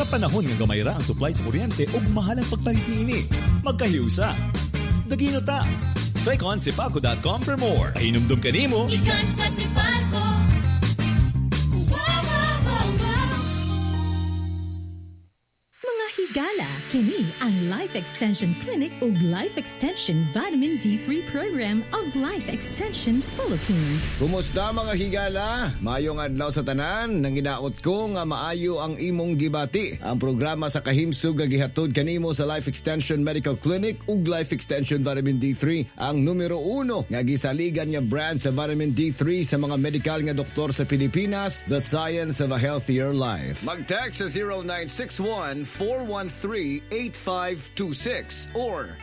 Sa panahon nga gamay ra ang supply sa kuryente ug mahal ang pagpalit niini, magkahiusa. Dagino ta. Click on sipalco.com for more. Hinumdum ka nimo. Ikan sa Sipalco. Mga higala, kini ang Life Extension Clinic ug Life Extension Vitamin D3 Program of Life Extension Philippines. Kumusta mga higala? Maayong adlaw sa tanan. Nanginaot ko nga maayo ang imong gibati. Ang programa sa kahimsog nga gihatod kanimo sa Life Extension Medical Clinic ug Life Extension Vitamin D3 ang numero 1 nga gisaligan nga brand sa Vitamin D3 sa mga medical nga doktor sa Pilipinas, The Science of a Healthier Life. Mag-text sa 0961-413-8526 or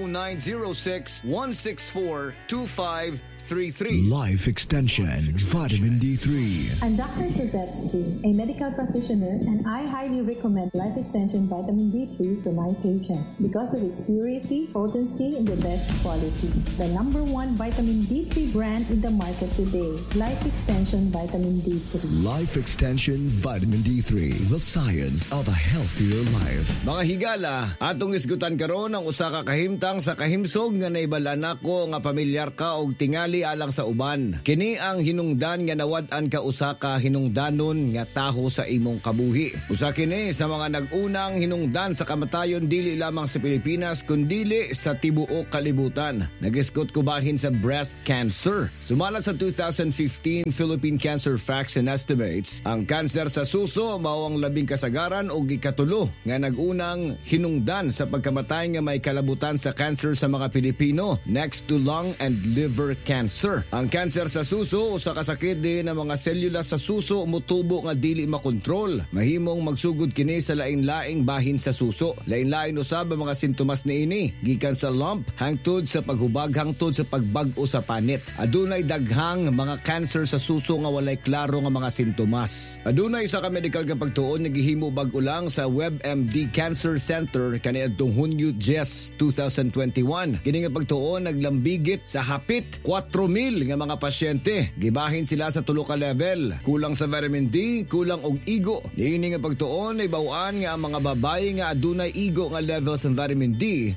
0906-164-2533. Life Extension Vitamin D3. I'm Dr. Suzette C., a medical practitioner, and I highly recommend Life Extension Vitamin D3 to my patients because of its purity, potency, and the best quality. The number 1 vitamin D3 brand in the market today, Life Extension Vitamin D3. Life Extension Vitamin D3, the science of a healthier life. Mga higala, atong isgutan karon ang usa ka kahimtang sa kahimsog nga naibalaan nako nga pamilyar ka og tingali alang sa uban. Kini ang hinungdan nga nawad-an ka usa ka hinungdanon nga taho sa imong kabuhi. Usa kini sa mga nag-unang hinungdan sa kamatayon dili lamang sa Pilipinas kundi sa tibuok kalibutan. Nagisgot ko bahin sa breast cancer. Sumala sa 2015 Philippine Cancer Facts and Estimates, ang kanser sa suso mao ang labing kasagaran o ikatulo nga nag-unang hinungdan sa pagkamatay nga may kalabutan sa cancer sa mga Pilipino, next to lung and liver cancer. Ang cancer sa suso usa ka sakit din ng mga selula sa suso mutubo nga dili makontrol. Mahimong magsugod kini sa lain-laing bahin sa suso. Lain-lain usab ang mga sintomas niini, gikan sa lump hangtod sa paghubag hangtod sa pagbag-o sa panit. Adunay daghang mga cancer sa suso nga walay klaro nga mga sintomas. Adunay isa ka medical nga pagtuon nga gihimo bag-o lang sa WebMD Cancer Center kaniadtong Hunyo 10, 2021. Kini nga pagtuon naglambigit sa hapit 4,000 nga mga pasyente. Gibahin sila sa tulo ka level. Kulang sa vitamin D, kulang og igo. Niini nga pagtuon ay bawaan nga ang mga babae nga adunay igo nga levels ng vitamin D.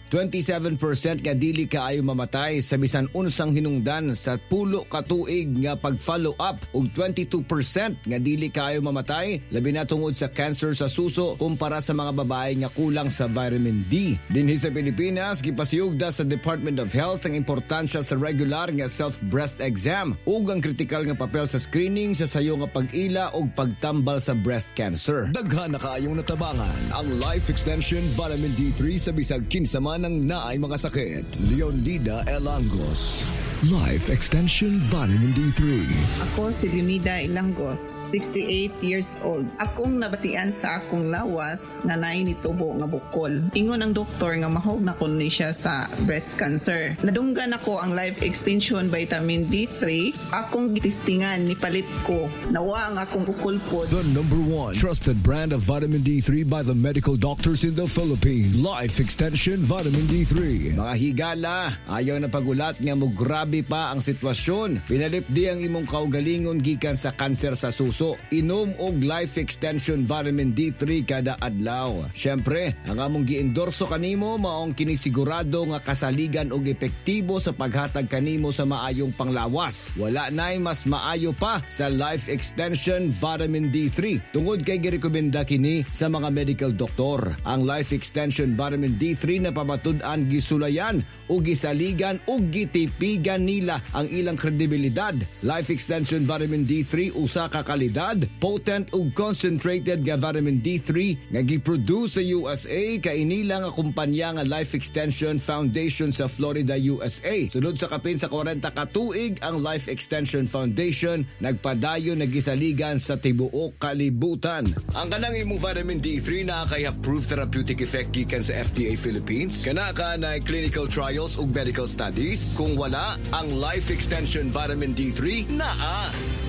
27% nga dili kaayo mamatay sa bisan unsang hinungdan sa pulo ka tuig nga pag-follow up ug 22% nga dili kaayo mamatay labi na tungod sa cancer sa suso kumpara sa mga babae nga kulang sa vitamin D. Dinhi sa Pilipinas gipasiyugda sa Department of Health ang importansya sa regular nga self-breast exam ug ang kritikal nga papel sa screening sa sayo nga pag-ila ug pagtambal sa breast cancer. Daghan na kaayong natabangan ang Life Extension Vitamin D3 sa bisag kinsa man ang naay mga sakit. Leonida Elangos. Life Extension Vitamin D3. Ako si Leonida Elangos, 68 years old. Akong nabatian sa akong lawas nga naay nitubo nga bukol. Ingon ang doktor nga mahog na kun ni siya sa breast cancer. Nadunggan ako ang Life Extension Vitamin D3. Akong gitistingan ni palit ko. Nawa ang akong bukol po. The number 1 trusted brand of Vitamin D3 by the medical doctors in the Philippines. Life Extension Vitamin D3. Mga higala, ayaw na pagulat nga mo grabe pa ang sitwasyon. Pinalipdi ang imong kaugalingon gikan sa kanser sa suso. Inom og Life Extension Vitamin D3 kada adlaw. Syempre, ang among giendorso kanimo maong kinisigurado nga kasaligan og epektibo sa paghatag kanimo sa maayong panglawas. Wala nay mas maayo pa sa Life Extension Vitamin D3 tungod kay girekomenda kini sa mga medical doktor. Ang Life Extension Vitamin D3 na pamatud-an gisulayan o gisaligan o gitipigan nila ang ilang kredibilidad. Life Extension Vitamin D3 usa ka kalidad, potent ug concentrated nga vitamin D3 nga giproduce sa USA kay inila nga kumpanya nga Life Extension Foundation sa Florida, USA. Sunod sa kapin sa 40 ka tuig ang Life Extension Foundation nagpadayon nagisaligan sa tibuok kalibutan. Ang kanang imong vitamin D3 na kay approved therapeutic effect gikan sa FDA Philippines. Kana ka na clinical trials ug medical studies. Kung wala, ang Life Extension Vitamin D3 naa.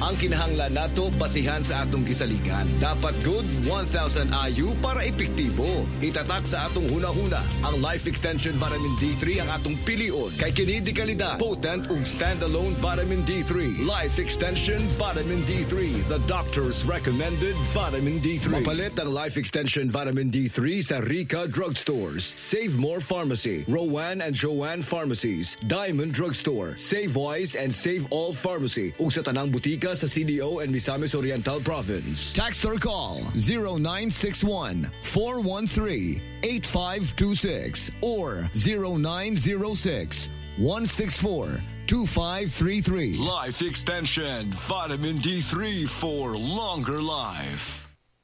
Ang kinahanglan nato basihan sa atong gisaligan. Dapat good 1,000 IU para epektibo. Itatak sa atong hunahuna. Ang Life Extension Vitamin D3 ang atong pilion. Kay kini di kalidad, potent ug standalone Vitamin D3. Life Extension Vitamin D3, the doctor's recommended Vitamin D3. Mapalit ang Life Extension Vitamin D3 sa Rica Drugstores, Save More Pharmacy, Rowan and Joanne Pharmacies, Diamond Drugstore, Save Wise and Save All Pharmacy ug sa tanang butika sa CDO and Misamis Oriental Province. Text or call 0961-413-8526 or 0906-164-2533. Life Extension Vitamin D3 for longer life.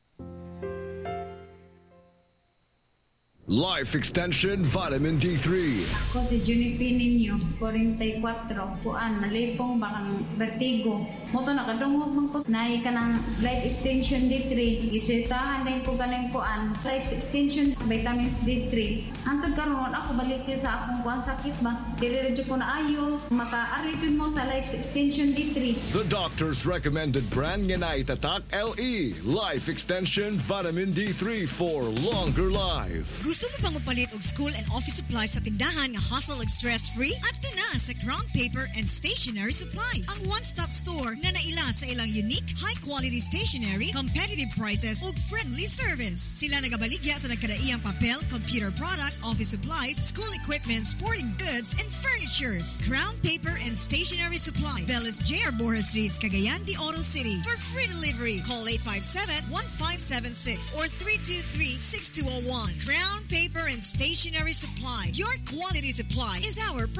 Life Extension Vitamin D3. Ako si Juniper ninyo, 44, kuan, nalipong bakang vertigo. Moto nakadungog man ko, naay ka ng Life Extension D3. Isitahan din ko ganang kuan, Life Extension Vitamins D3. Hantod karon ako balik sa akong kuan sakit ba? Diretso ko na ayo, maka-aritin mo sa Life Extension D3. The doctor's recommended brand nga naitatak LE. Life Extension Vitamin D3 for longer life. Gusto mo pang mapalit og school and office supplies sa tindahan nga hustle ug stress-free? Adto na sa Crown Paper and Stationery Supply, ang one-stop store nga naila sa ilang unique, high-quality stationery, competitive prices ug friendly service. Sila nagabaligya sa nagkadaiyang papel, computer products, office supplies, school equipment, sporting goods, and furnitures. Crown Paper and Stationery Supply, Bellis J.R. Borja Streets, Cagayan de Oro City. For free delivery, call 857-1576 or 323-6201. Crown Paper and Stationery Supply. Your quality supply is our